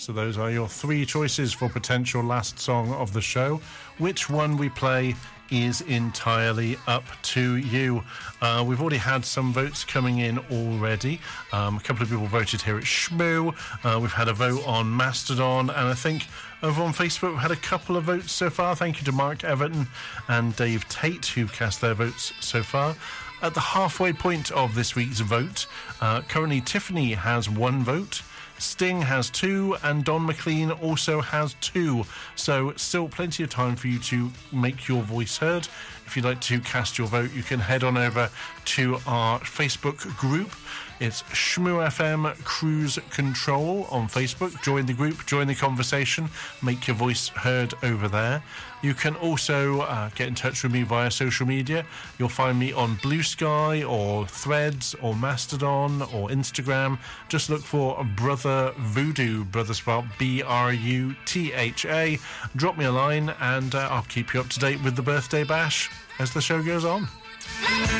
So those are your three choices for potential last song of the show. Which one we play is entirely up to you. We've already had some votes coming in already. A couple of people voted here at Shmoo. We've had a vote on Mastodon, and I think over on Facebook we've had a couple of votes so far. Thank you to Mark Everton and Dave Tate who've cast their votes so far. At the halfway point of this week's vote, currently Tiffany has 1 vote, Sting has 2, and Don McLean also has 2. So still plenty of time for you to make your voice heard. If you'd like to cast your vote, you can head on over to our Facebook group. It's Shmoo FM Cruise Control on Facebook. Join the group, join the conversation, make your voice heard over there. You can also get in touch with me via social media. You'll find me on Blue Sky or Threads or Mastodon or Instagram. Just look for Brother Voodoo, brother spelled Brutha. Drop me a line and I'll keep you up to date with the birthday bash as the show goes on.